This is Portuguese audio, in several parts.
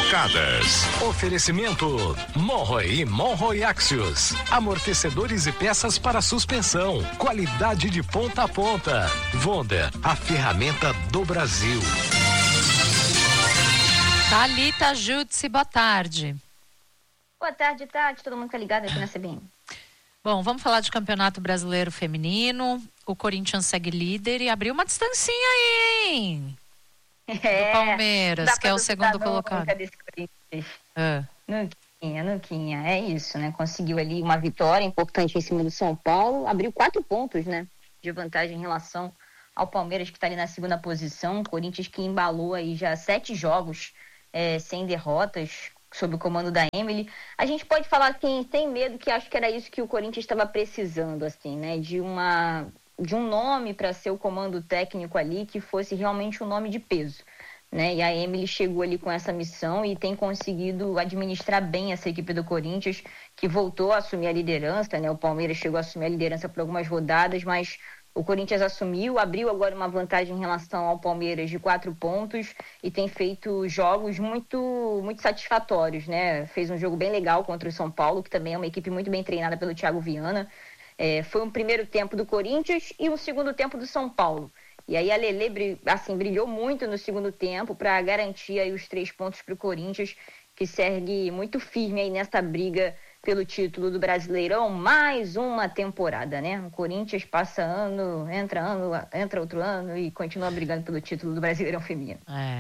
Classificadas. Oferecimento Monroe e Monroe Axios. Amortecedores e peças para suspensão. Qualidade de ponta a ponta. Wonder, a ferramenta do Brasil. Thalita Júdice, boa tarde. Boa tarde, Tati. Todo mundo tá ligado aqui na CBN. Bom, vamos falar de Campeonato Brasileiro Feminino. O Corinthians segue líder e abriu uma distancinha aí, hein? Do Palmeiras, que é o segundo colocado. Nuquinha. É isso, né? Conseguiu ali uma vitória importante em cima do São Paulo. Abriu 4 pontos, né? De vantagem em relação ao Palmeiras, que está ali na segunda posição. O Corinthians que embalou aí já 7 jogos sem derrotas, sob o comando da Emily. A gente pode falar assim, sem medo, que acho que era isso que o Corinthians estava precisando, assim, né? De um nome para ser o comando técnico ali, que fosse realmente um nome de peso, né? E a Emily chegou ali com essa missão e tem conseguido administrar bem essa equipe do Corinthians, que voltou a assumir a liderança, né? O Palmeiras chegou a assumir a liderança por algumas rodadas, mas o Corinthians abriu agora uma vantagem em relação ao Palmeiras de 4 pontos e tem feito jogos muito, muito satisfatórios, né? Fez um jogo bem legal contra o São Paulo, que também é uma equipe muito bem treinada pelo Thiago Viana. Foi um primeiro tempo do Corinthians e um segundo tempo do São Paulo. E aí a Lelê, assim, brilhou muito no segundo tempo para garantir aí os 3 pontos para o Corinthians, que segue muito firme aí nessa briga pelo título do Brasileirão, mais uma temporada, né? O Corinthians passa ano, entra outro ano e continua brigando pelo título do Brasileirão feminino.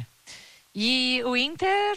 E o Inter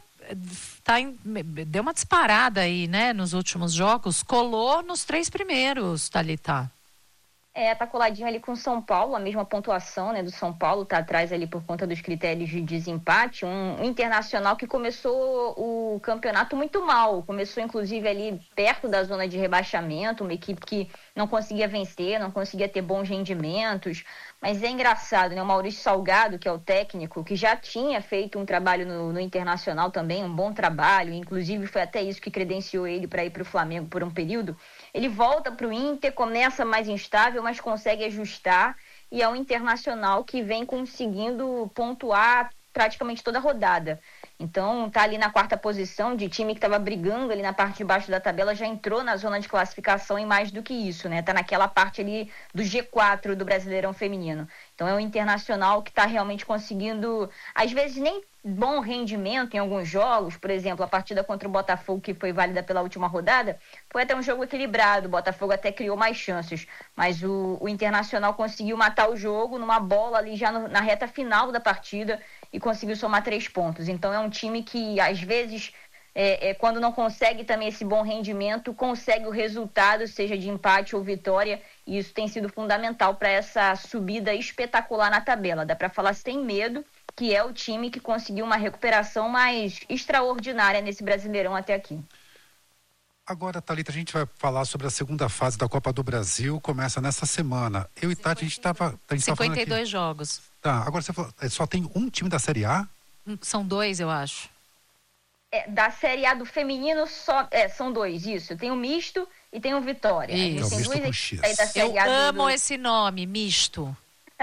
deu uma disparada aí, né? Nos últimos jogos, colou nos 3 primeiros, Thalita. Tá coladinho ali com o São Paulo, a mesma pontuação, né, do São Paulo, tá atrás ali por conta dos critérios de desempate, um Internacional que começou o campeonato muito mal, começou inclusive ali perto da zona de rebaixamento, uma equipe que não conseguia vencer, não conseguia ter bons rendimentos, mas é engraçado, né, o Maurício Salgado, que é o técnico, que já tinha feito um trabalho no Internacional também, um bom trabalho, inclusive foi até isso que credenciou ele para ir para o Flamengo por um período. Ele volta para o Inter, começa mais instável, mas consegue ajustar. E é um Internacional que vem conseguindo pontuar praticamente toda a rodada. Então, tá ali na 4ª posição, de time que estava brigando ali na parte de baixo da tabela, já entrou na zona de classificação e mais do que isso, né? Tá naquela parte ali do G4 do Brasileirão Feminino. Então, é um Internacional que está realmente conseguindo, às vezes, nem bom rendimento em alguns jogos. Por exemplo, a partida contra o Botafogo, que foi válida pela última rodada, foi até um jogo equilibrado. O Botafogo até criou mais chances, mas o Internacional conseguiu matar o jogo numa bola ali já na reta final da partida e conseguiu somar 3 pontos. Então é um time que, às vezes, quando não consegue também esse bom rendimento, consegue o resultado, seja de empate ou vitória, e isso tem sido fundamental para essa subida espetacular na tabela. Dá para falar sem medo que é o time que conseguiu uma recuperação mais extraordinária nesse Brasileirão até aqui. Agora, Thalita, a gente vai falar sobre a segunda fase da Copa do Brasil, começa nessa semana. Eu e Tati, a gente estava 52 jogos. Tá, agora você falou, só tem um time da Série A? São 2, eu acho. Da Série A do feminino, são 2, isso. Tem o misto e tem o Vitória. Isso. Tem misto 2 com X. aí da Série A Eu amo esse nome, misto.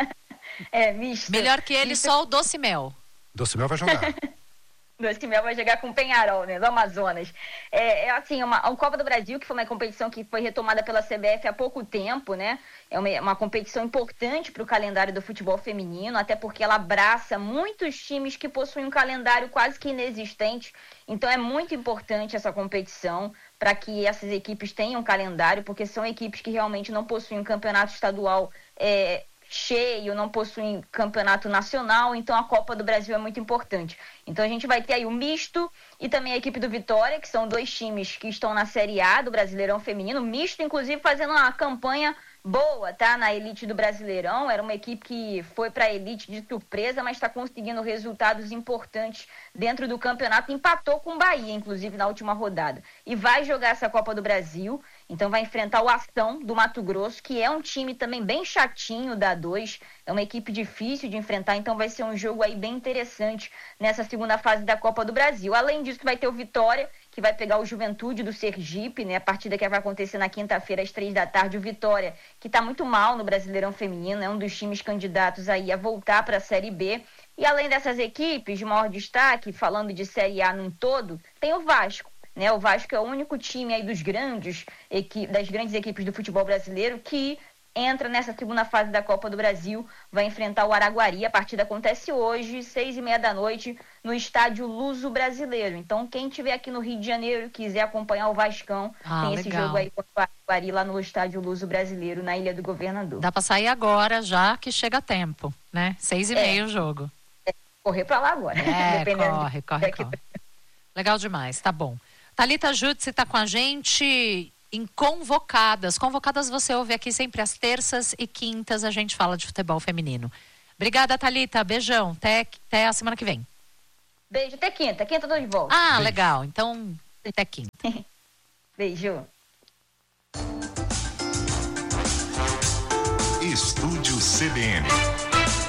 Misto. Melhor que ele, misto. só o Docimel. Docimel vai jogar. Docimel vai jogar com o Penharol, né, do Amazonas. Assim, a Copa do Brasil, que foi uma competição que foi retomada pela CBF há pouco tempo, né? É uma competição importante para o calendário do futebol feminino, até porque ela abraça muitos times que possuem um calendário quase que inexistente. Então é muito importante essa competição para que essas equipes tenham um calendário, porque são equipes que realmente não possuem um campeonato estadual cheio, não possuem campeonato nacional, então a Copa do Brasil é muito importante. Então a gente vai ter aí o misto e também a equipe do Vitória, que são 2 times que estão na Série A do Brasileirão Feminino, misto inclusive fazendo uma campanha boa, tá? Na elite do Brasileirão, era uma equipe que foi para a elite de surpresa, mas está conseguindo resultados importantes dentro do campeonato, empatou com o Bahia, inclusive na última rodada, e vai jogar essa Copa do Brasil. Então vai enfrentar o Ação do Mato Grosso, que é um time também bem chatinho da A2, é uma equipe difícil de enfrentar, então vai ser um jogo aí bem interessante nessa segunda fase da Copa do Brasil. Além disso, vai ter o Vitória, que vai pegar o Juventude do Sergipe, né? A partida que vai acontecer na quinta-feira às 15h, o Vitória, que está muito mal no Brasileirão Feminino, é um dos times candidatos aí a voltar para a Série B. E além dessas equipes, de maior destaque, falando de Série A num todo, tem o Vasco. Né? O Vasco é o único time aí das grandes equipes do futebol brasileiro que entra nessa segunda fase da Copa do Brasil, vai enfrentar o Araguari. A partida acontece hoje, 6h30 no estádio Luso Brasileiro. Então, quem estiver aqui no Rio de Janeiro e quiser acompanhar o Vascão, tem esse jogo aí contra o Araguari lá no estádio Luso Brasileiro, na Ilha do Governador. Dá para sair agora, já que chega a tempo, né? 6h30 o jogo. Correr para lá agora. Corre. Legal demais, tá bom. Thalita Jutzi está com a gente em Convocadas. Convocadas você ouve aqui sempre às terças e quintas, a gente fala de futebol feminino. Obrigada, Thalita. Beijão. Até a semana que vem. Beijo. Até quinta. Quinta eu tô de volta. Beijo. Legal. Então, até quinta. Beijo. Estúdio CBN.